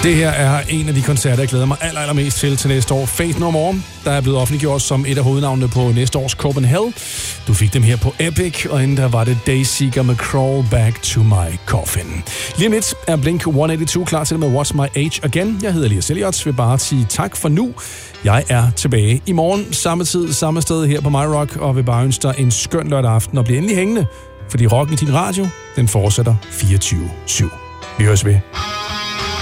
Det her er en af de koncerter, jeg glæder mig allermest til næste år. Faith No More, der er blevet offentliggjort som et af hovednavnene på næste års Copenhagen. Du fik dem her på Epic, og inden der var det Dayseeker med Crawl Back to My Coffin. Lige om lidt er Blink-182 klar til med What's My Age Again. Jeg hedder Elias Elliot, vil bare sige tak for nu. Jeg er tilbage i morgen, samme tid, samme sted her på MyRock, og vil bare ønske dig en skøn lørdag aften og blive endelig hængende, fordi rocken i din radio, den fortsætter 24/7. Vi høres ved.